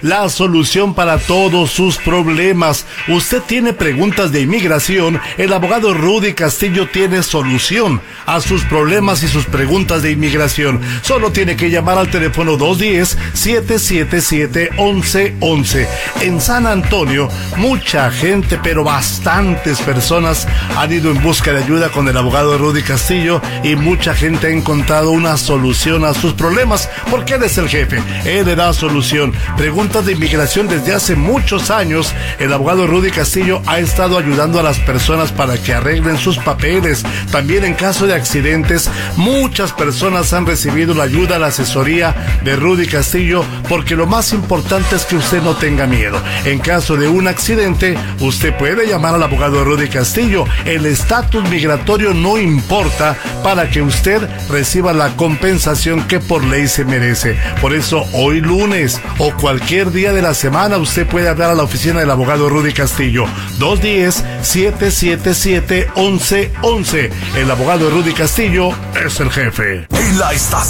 la solución para todos sus problemas. Usted tiene preguntas de inmigración, el abogado Rudy Castillo tiene solución a sus problemas y sus preguntas de inmigración. Solo tiene que llamar al teléfono 210-777-1111. En San Antonio, mucha gente, pero bastantes personas han ido en busca de ayuda con el abogado Rudy Castillo y mucha gente ha encontrado una solución a sus problemas porque él es el jefe, él le da solución. Preguntas de inmigración desde hace muchos años. El abogado Rudy Castillo ha estado ayudando a las personas para que arreglen sus papeles. También en caso de accidentes, muchas personas han recibido la ayuda, la asesoría de Rudy Castillo, porque lo más importante es que usted no tenga miedo. En caso de un accidente, usted puede llamar al abogado Rudy Castillo. El estatus migratorio no importa para que usted reciba la compensación que por ley se merece. Por eso hoy lunes o cualquier día de la semana usted puede hablar a la oficina del abogado Rudy Castillo. 210-777-1111. El abogado Rudy Castillo es el jefe. En la estación